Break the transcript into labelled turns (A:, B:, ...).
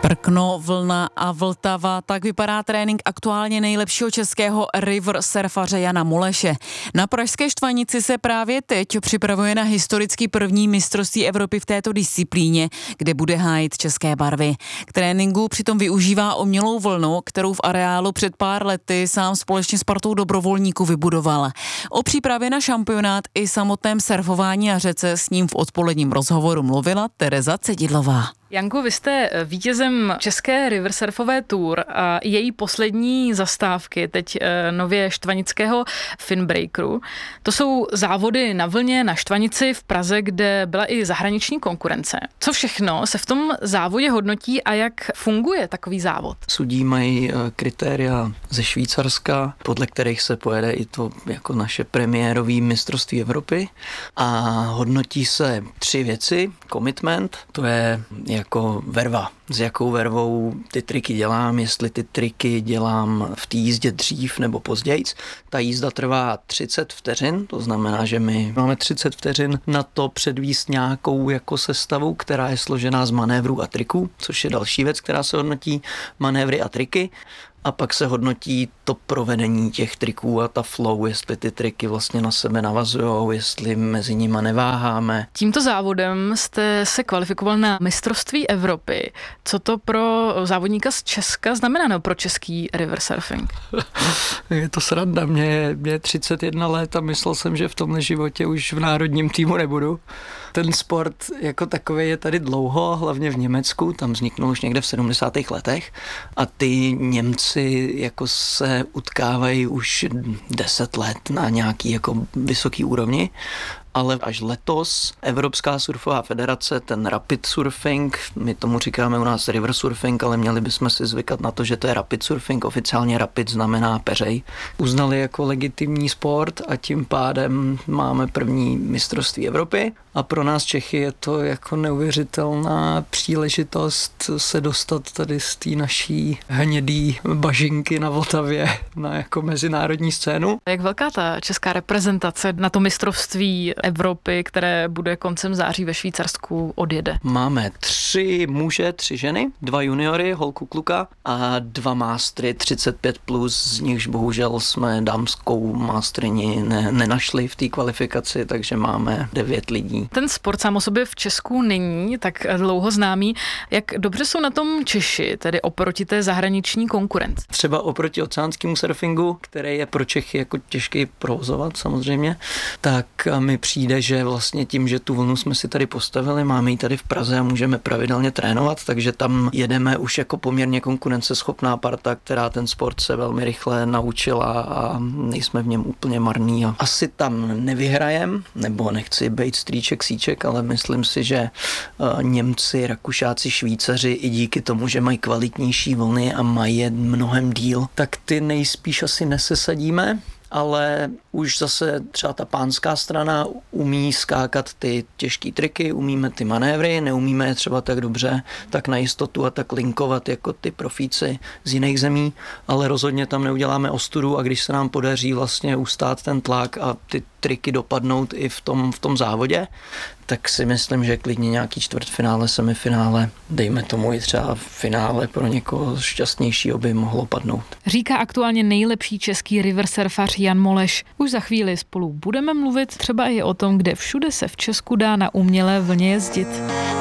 A: Prkno, vlna a Vltava, tak vypadá trénink aktuálně nejlepšího českého river surfaře Jana Moleše. Na pražské Štvanici se právě teď připravuje na historicky první mistrovství Evropy v této disciplíně, kde bude hájit české barvy. K tréninku přitom využívá umělou vlnu, kterou v areálu před pár lety sám společně s partou dobrovolníků vybudoval. O přípravě na šampionát i samotném surfování na řece s ním v odpoledním rozhovoru mluvila Tereza Cedidlová.
B: Janko, vy jste vítězem české river surfové tour a její poslední zastávky, teď nově štvanického Finbreakeru. To jsou závody na vlně na Štvanici v Praze, kde byla i zahraniční konkurence. Co všechno se v tom závodě hodnotí a jak funguje takový závod?
C: Sudí mají kritéria ze Švýcarska, podle kterých se pojede i to jako naše premiérové mistrovství Evropy a hodnotí se 3 věci. Commitment, to je jako verva. S jakou vervou ty triky dělám, jestli ty triky dělám v té jízdě dřív nebo pozdějc. Ta jízda trvá 30 vteřin, to znamená, že my máme 30 vteřin na to předvíst nějakou jako sestavu, která je složená z manévrů a triků, což je další věc, která se hodnotí, manévry a triky. A pak se hodnotí to provedení těch triků a ta flow, jestli ty triky vlastně na sebe navazujou, jestli mezi nimi neváháme.
B: Tímto závodem jste se kvalifikoval na mistrovství Evropy. Co to pro závodníka z Česka znamená, nebo pro český river surfing?
C: Je to sranda, mě je 31 let a myslel jsem, že v tomhle životě už v národním týmu nebudu. Ten sport jako takový je tady dlouho, hlavně v Německu, tam vzniknul už někde v 70. letech a ty Němci jako se utkávají už 10 let na nějaký jako vysoký úrovni. Ale až letos Evropská surfová federace, ten rapid surfing, my tomu říkáme u nás river surfing, ale měli bychom si zvykat na to, že to je rapid surfing, oficiálně rapid znamená peřej, uznali jako legitimní sport a tím pádem máme první mistrovství Evropy a pro nás Čechy je to jako neuvěřitelná příležitost se dostat tady z té naší hnědý bažinky na Vltavě na jako mezinárodní scénu.
B: Jak velká ta česká reprezentace na to mistrovství Evropy, které bude koncem září ve Švýcarsku, odjede?
C: Máme 3 muže, 3 ženy, 2 juniory, holku, kluka a 2 mástry 35+, z nichž bohužel jsme dámskou mástryni nenašli v té kvalifikaci, takže máme 9 lidí.
B: Ten sport sám o sobě v Česku není tak dlouho známý. Jak dobře jsou na tom Češi, tedy oproti té zahraniční konkurenci?
C: Třeba oproti oceánskému surfingu, který je pro Čechy jako těžký provozovat samozřejmě, tak mi přijde, že vlastně tím, že tu vlnu jsme si tady postavili, máme ji tady v Praze a můžeme pravidelně trénovat, takže tam jedeme už jako poměrně konkurenceschopná parta, která ten sport se velmi rychle naučila a nejsme v něm úplně marný. A asi tam nevyhrajem, nebo nechci být strýček síček, ale myslím si, že Němci, Rakušáci, Švýcaři i díky tomu, že mají kvalitnější vlny a mají je mnohem díl, tak ty nejspíš asi nesesadíme. Ale už zase třeba ta pánská strana umí skákat ty těžké triky, umíme ty manévry, neumíme je třeba tak dobře, tak na jistotu a tak linkovat jako ty profíci z jiných zemí, ale rozhodně tam neuděláme ostudu a když se nám podaří vlastně ustát ten tlak a ty triky dopadnout i v tom závodě, tak si myslím, že klidně nějaký čtvrtfinále, semifinále, dejme tomu i třeba finále pro někoho šťastnějšího by mohlo padnout.
B: Říká aktuálně nejlepší český river surfař Jan Moleš. Už za chvíli spolu budeme mluvit třeba i o tom, kde všude se v Česku dá na umělé vlně jezdit.